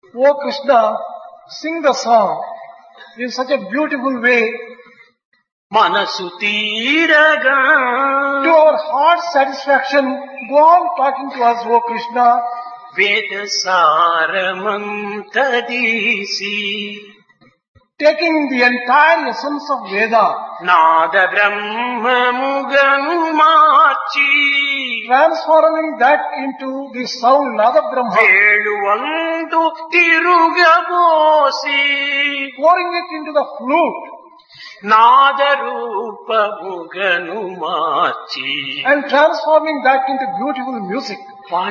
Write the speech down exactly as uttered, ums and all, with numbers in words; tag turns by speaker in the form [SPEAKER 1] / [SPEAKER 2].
[SPEAKER 1] O Krishna, sing the song in such a beautiful way
[SPEAKER 2] మనసు తీరగా
[SPEAKER 1] to our heart's satisfaction. Go on talking to us, O Krishna.
[SPEAKER 2] వేద సారమంతదీసి
[SPEAKER 1] Taking the entire essence of Veda,
[SPEAKER 2] Nada బ్రహ్మముగను March
[SPEAKER 1] transforming that into the sound Nada Brahma,
[SPEAKER 2] వేళువందు తిరుగబోసి
[SPEAKER 1] pouring it into the flute
[SPEAKER 2] Nada రూపముగను March
[SPEAKER 1] and transforming that into beautiful music.